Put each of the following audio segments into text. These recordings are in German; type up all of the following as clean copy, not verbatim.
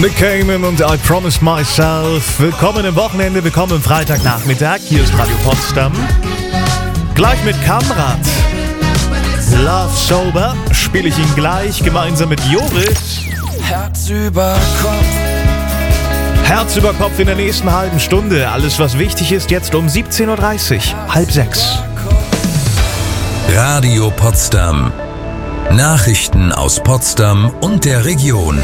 Nick Cayman und I Promised Myself. Willkommen im Wochenende, willkommen im Freitagnachmittag. Hier ist Radio Potsdam. Gleich mit Kamrat. Love Sober spiele ich ihn gleich gemeinsam mit Joris. Herz über Kopf. Herz über Kopf in der nächsten halben Stunde. Alles, was wichtig ist, jetzt um 17.30 Uhr, 5:30. Radio Potsdam. Nachrichten aus Potsdam und der Region.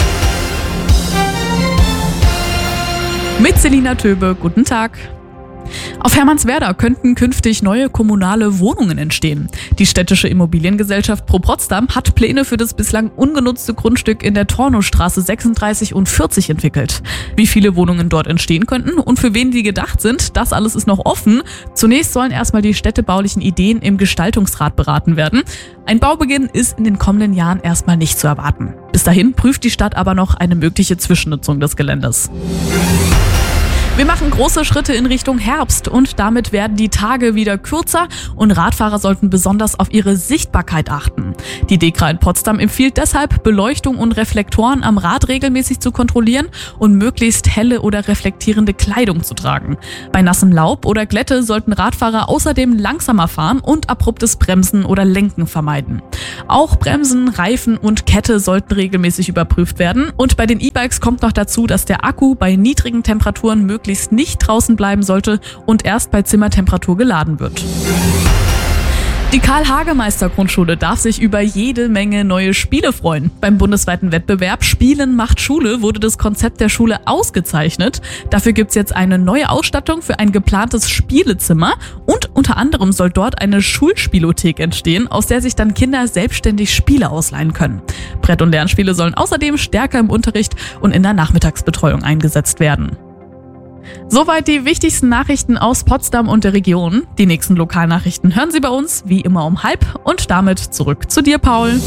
Mit Selina Töbe, guten Tag. Auf Hermannswerda könnten künftig neue kommunale Wohnungen entstehen. Die städtische Immobiliengesellschaft Pro Potsdam hat Pläne für das bislang ungenutzte Grundstück in der Tornowstraße 36 und 40 entwickelt. Wie viele Wohnungen dort entstehen könnten und für wen die gedacht sind, das alles ist noch offen. Zunächst sollen erstmal die städtebaulichen Ideen im Gestaltungsrat beraten werden. Ein Baubeginn ist in den kommenden Jahren erstmal nicht zu erwarten. Bis dahin prüft die Stadt aber noch eine mögliche Zwischennutzung des Geländes. Wir machen große Schritte in Richtung Herbst und damit werden die Tage wieder kürzer und Radfahrer sollten besonders auf ihre Sichtbarkeit achten. Die DEKRA in Potsdam empfiehlt deshalb, Beleuchtung und Reflektoren am Rad regelmäßig zu kontrollieren und möglichst helle oder reflektierende Kleidung zu tragen. Bei nassem Laub oder Glätte sollten Radfahrer außerdem langsamer fahren und abruptes Bremsen oder Lenken vermeiden. Auch Bremsen, Reifen und Kette sollten regelmäßig überprüft werden und bei den E-Bikes kommt noch dazu, dass der Akku bei niedrigen Temperaturen möglichst nicht draußen bleiben sollte und erst bei Zimmertemperatur geladen wird. Die Karl-Hagemeister-Grundschule darf sich über jede Menge neue Spiele freuen. Beim bundesweiten Wettbewerb Spielen macht Schule wurde das Konzept der Schule ausgezeichnet. Dafür gibt's jetzt eine neue Ausstattung für ein geplantes Spielezimmer und unter anderem soll dort eine Schulspielothek entstehen, aus der sich dann Kinder selbstständig Spiele ausleihen können. Brett- und Lernspiele sollen außerdem stärker im Unterricht und in der Nachmittagsbetreuung eingesetzt werden. Soweit die wichtigsten Nachrichten aus Potsdam und der Region. Die nächsten Lokalnachrichten hören Sie bei uns, wie immer um 12:30 und damit zurück zu dir, Paul.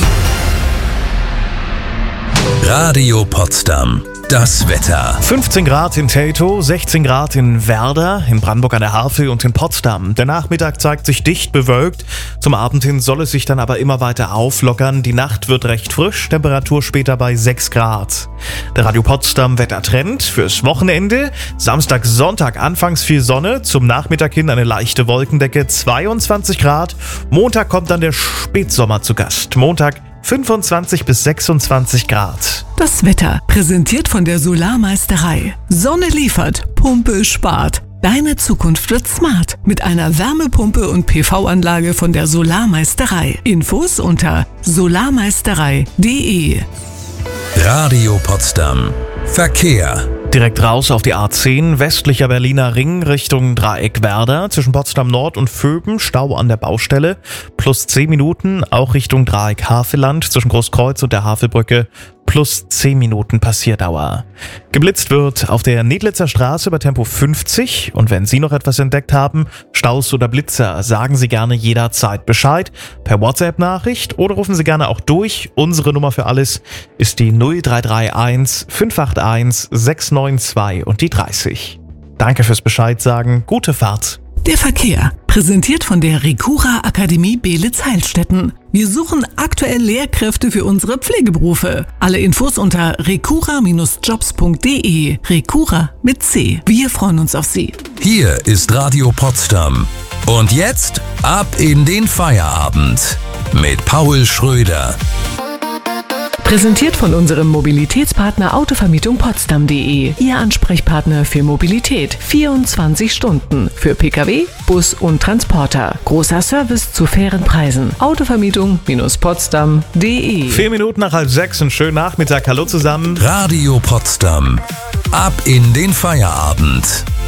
Radio Potsdam. Das Wetter. 15 Grad in Teltow, 16 Grad in Werder, in Brandenburg an der Havel und in Potsdam. Der Nachmittag zeigt sich dicht bewölkt. Zum Abend hin soll es sich dann aber immer weiter auflockern. Die Nacht wird recht frisch, Temperatur später bei 6 Grad. Der Radio Potsdam Wettertrend fürs Wochenende. Samstag, Sonntag anfangs viel Sonne, zum Nachmittag hin eine leichte Wolkendecke, 22 Grad. Montag kommt dann der Spätsommer zu Gast. Montag 25 bis 26 Grad. Das Wetter, präsentiert von der Solarmeisterei. Sonne liefert, Pumpe spart. Deine Zukunft wird smart mit einer Wärmepumpe und PV-Anlage von der Solarmeisterei. Infos unter solarmeisterei.de. Radio Potsdam. Verkehr. Direkt raus auf die A10, westlicher Berliner Ring Richtung Dreieck Werder. Zwischen Potsdam Nord und Vöben, Stau an der Baustelle. Plus 10 Minuten, auch Richtung Dreieck Havelland. Zwischen Großkreuz und der Havelbrücke. Plus 10 Minuten Passierdauer. Geblitzt wird auf der Nedlitzer Straße bei Tempo 50. Und wenn Sie noch etwas entdeckt haben, Staus oder Blitzer, sagen Sie gerne jederzeit Bescheid. Per WhatsApp-Nachricht oder rufen Sie gerne auch durch. Unsere Nummer für alles ist die 0331 581 692 und die 30. Danke fürs Bescheid sagen. Gute Fahrt. Der Verkehr, präsentiert von der Recura Akademie Beelitz-Heilstätten. Wir suchen aktuell Lehrkräfte für unsere Pflegeberufe. Alle Infos unter recura-jobs.de. Recura mit C. Wir freuen uns auf Sie. Hier ist Radio Potsdam. Und jetzt ab in den Feierabend mit Paul Schröder. Präsentiert von unserem Mobilitätspartner Autovermietung Potsdam.de. Ihr Ansprechpartner für Mobilität. 24 Stunden. Für Pkw, Bus und Transporter. Großer Service zu fairen Preisen. Autovermietung-potsdam.de. 4 Minuten nach 5:30, einen schönen Nachmittag. Hallo zusammen. Radio Potsdam. Ab in den Feierabend.